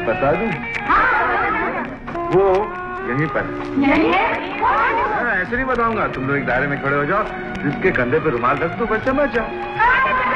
बता दूं? वो यहीं पर ऐसे नहीं बताऊंगा। तुम लोग एक दायरे में खड़े हो जाओ, जिसके कंधे पे रुमाल रख दो, बच्चा मत जाओ।